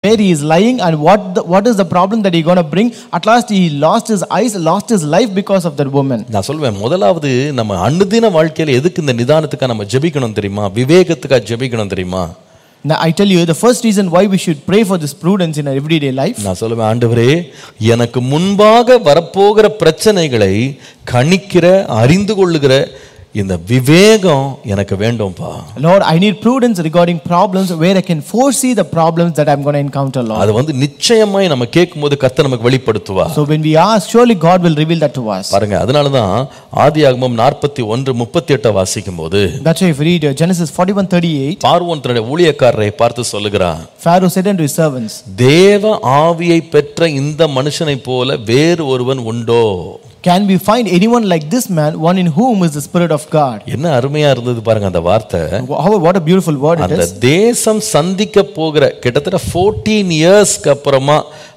where he is lying and what is the problem that he going to bring. At last he lost his eyes, lost his life because of that woman. நான் சொல்வேன், முதலாவது நம்ம அனுதின வாழ்க்கையில எதுக்கு இந்த நிதானத்துக்காக நம்ம ஜெபிக்கணும் தெரியுமா? விவேகத்துக்காக ஜெபிக்கணும் தெரியுமா? Now I tell you the first reason why we should pray for this prudence in our everyday life. நான் சொல்லுவேன், ஆண்டவரே எனக்கு முன்பாக வரப்போகிற பிரச்சனைகளை கணிக்கிற அறிந்து கொள்ளுகிற இந்த விவேகம் எனக்கு வேண்டும்பா. Lord, I need prudence regarding problems where I can foresee the problems that I'm going to encounter, Lord. அது வந்து நிச்சயமாய் நம்ம கேட்கும்போது கர்த்தர் நமக்கு வெளிப்படுத்துவார். So when we ask, surely God will reveal that to us. பாருங்க, அதனால தான் ஆதியாகமம் 41:38 வாசிக்கும்போது, That's why if you read Genesis 41:38, பார்வோன் தன்னுடைய ஊழியக்காரரை பார்த்து சொல்லுகிறார், Pharaoh said unto his servants, தேவ ஆவியை பெற்ற இந்த மனுஷனை போல வேறு ஒருவன் உண்டோ? Can we find anyone like this man, one in whom is the Spirit of God? என்ன அருமையா இருந்தது பாருங்க அந்த வார்த்தை. What a beautiful word it is. அந்த தேசம் சந்திக்க போகிற கிட்டத்தட்ட 14 இயர்ஸ்க்கு அப்புறமா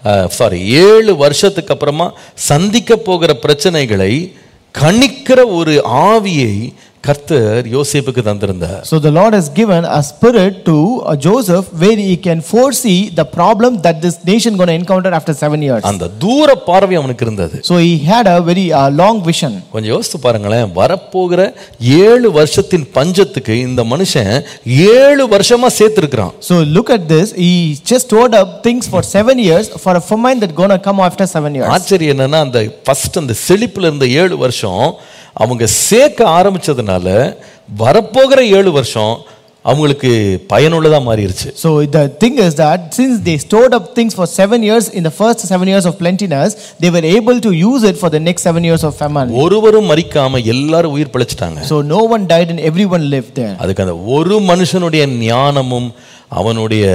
7 வருஷத்துக்கு அப்புறமா சந்திக்க போகிற பிரச்சனைகளை கணிக்கிற ஒரு ஆவியை கர்த்தர் யோசேப்புக்கு தந்திருந்தார். So the Lord has given a spirit to Joseph where he can foresee the problem that this nation going to encounter after 7 years. அந்த தூர பார்வை அவனுக்கு இருந்தது. So he had a very long vision. கொஞ்சம் யோசித்து பாருங்களேன், வரப்போகிற 7 வருஷத்தின் பஞ்சத்துக்கு இந்த மனுஷன் 7 வருஷமா சேர்த்திருக்கிறான். So look at this, he just stored up things for 7 years for a famine that going to come after 7 years. ஆச்சரியம் என்னன்னா, அந்த ஃபர்ஸ்ட் அந்த செழிப்புல இருந்த 7 வருஷம் அவங்க சேர்க்க ஆரம்பிச்சதுனால வரப்போகிற 7 வருஷம் அவங்களுக்கு பயனுள்ளதா மாறிடுச்சு. So the thing is that since they stored up things for 7 years in the first 7 years of plentiness, they were able to use it for the next 7 years of famine. ஒருவரும் மரிக்காம எல்லாரும் உயிர் பிழைச்சிட்டாங்க. So no one died and everyone lived there. அதுக்கு அந்த ஒரு மனுஷனுடைய ஞானமும் அவனுடைய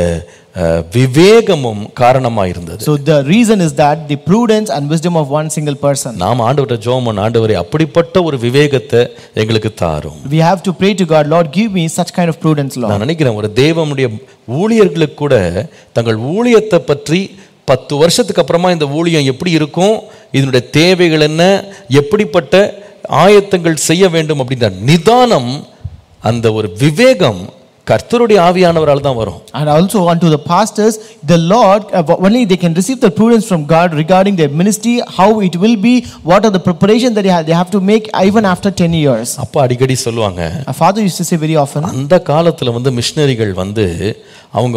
விவேகமும் காரணமா இருந்தது. So the reason is that the prudence and wisdom of one single person. நாம் ஆண்டவர்ட்ட ஜெபம் பண்ண, ஆண்டவரே அப்படிப்பட்ட ஒரு விவேகத்தை எங்களுக்கு தாரும். We have to pray to God, Lord, give me such kind of prudence, Lord. நான் நினைக்கிறேன், ஒரு தேவனுடைய ஊழியர்களுக்கு கூட தங்கள் ஊழியத்தை பற்றி 10 வருஷத்துக்கு அப்புறமா இந்த ஊழியம் எப்படி இருக்கும், இதனுடைய தேவைகள் என்ன, எப்படிப்பட்ட ஆயத்தங்கள் செய்ய வேண்டும் அப்படின்ற நிதானம், அந்த ஒரு விவேகம் கர்த்தருடைய ஆவியானவரால் தான் வரும். And also unto the pastors, the Lord only they can receive the prudence from God regarding their ministry, how it will be, what are the preparation that they have to make even after 10 years. அப்பா அடிக்கடி சொல்லுவாங்க, A father used to say very often, அந்த காலத்துல மிஷனரிகள் அவங்க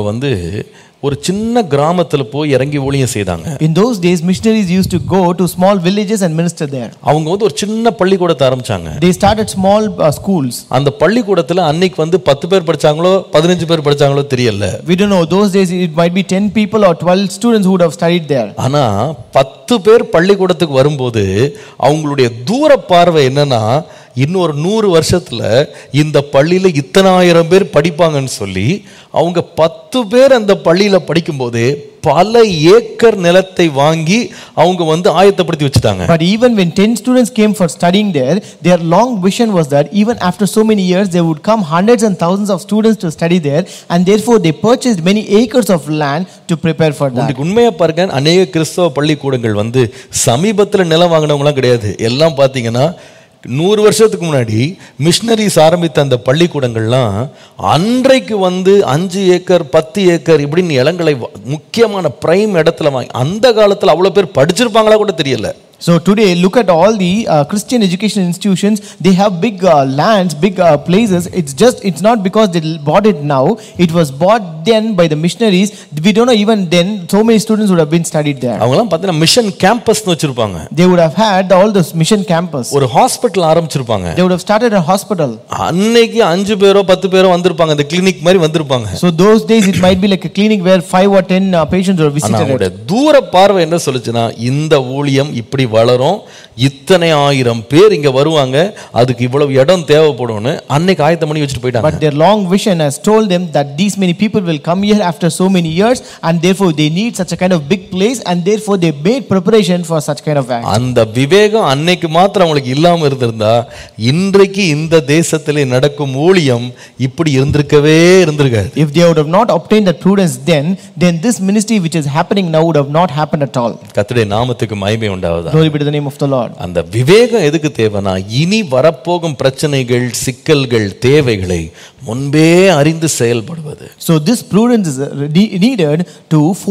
ஒரு சின்ன கிராமத்துல போய் இறங்கி ஊழியம் செய்தாங்க. In those days missionaries used to go to small villages and minister there. அவங்க ஒரு சின்ன பள்ளிக்கூடத்தை ஆரம்பிச்சாங்க. They started small schools. அந்த பள்ளிக்கூடத்துல அன்னைக்கு 10 பேர் படிச்சாங்களோ 15 பேர் படிச்சாங்களோ தெரியல. We don't know, those days it might be 10 people or 12 students who would have studied there. ஆனா 10 பேர் பள்ளிக்கூடத்துக்கு வரும்போது அவங்களுடைய தூர பார்வை என்னன்னா, இன்னொரு 100 வருஷத்துல இந்த பள்ளியில இத்தனை ஆயிரம் பேர் படிப்பாங்கன்னு சொல்லி அவங்க 10 பேர் அந்த பள்ளியில படிக்கும் போது பல ஏக்கர் நிலத்தை வாங்கி அவங்க ஆயத்தப்படுத்தி வச்சுட்டாங்க. But even when 10 students came for studying there, their long vision was that even after so many years there would come hundreds and thousands of students to study there, and therefore they purchased many acres of land to prepare for that. உண்மையா பாருங்க, அநேக கிறிஸ்தவ பள்ளிக்கூடங்கள் சமீபத்துல நிலம் வாங்கினவங்களாம் கிடையாது. எல்லாம் பாத்தீங்கன்னா 100 வருஷத்துக்கு முன்னாடி மிஷனரிஸ் ஆரம்பித்த அந்த பள்ளிக்கூடங்கள்லாம் அன்றைக்கு 5 ஏக்கர் 10 ஏக்கர் இப்படின்னு இடங்களை முக்கியமான பிரைம் இடத்துல வாங்கி, அந்த காலத்துல அவ்வளவு பேர் படிச்சிருப்பாங்களா கூட தெரியல. So today look at all the Christian education institutions, they have big lands, big places. It's not because they bought it now, it was bought then by the missionaries. We don't know even then so many students would have been studied there. அவங்கலாம் பார்த்தா mission கேம்பஸ்னு வச்சிருப்பாங்க. They would have had all this mission campus. ஒரு hospital ஆரம்பிச்சிருப்பாங்க. They would have started a hospital. அன்னைக்கு 5 பேரோ 10 பேரோ வந்திருப்பாங்க, அந்த clinic மாதிரி வந்திருப்பாங்க. So those days it might be like a clinic where 5 or 10 patients were visited. அவங்களுடைய தூர பார்வை என்ன சொல்லுச்சுன்னா, இந்த ஊழியம் இப்படி வளரும், இத்தனை ஆயிரம் பேர் இங்க வருவாங்க, அதுக்கு இவ்வளவு இடம் தேவைப்படும்னு அன்னைக்கு ஆயத்தம் பண்ணி வச்சிட்டு போயிட்டாங்க. But their long vision has told them that these many people will come here after so many years, and therefore they need such a kind of big place, and therefore they made preparation for such kind of act. அந்த விவேகம் அன்னைக்கு மாத்திரம் அவங்களுக்கு இல்லாம இருந்திருந்தா இன்றைக்கு இந்த தேசத்திலே நடக்கும் ஊழியம் இப்படி இருந்திருக்கவே இருந்திருக்காது. If they would have not obtained that prudence then this ministry which is happening now would have not happened at all. கர்த்தருடைய நாமத்துக்கு மகிமை உண்டாவதாக. Glory be to the name of the Lord. அந்த விவேகம் எதுக்கு தேவைனா, இனி வரப்போகும் பிரச்சனைகள், சிக்கல்கள், தேவைகளை முன்பே அறிந்து செயல்படுவது. So this prudence is needed to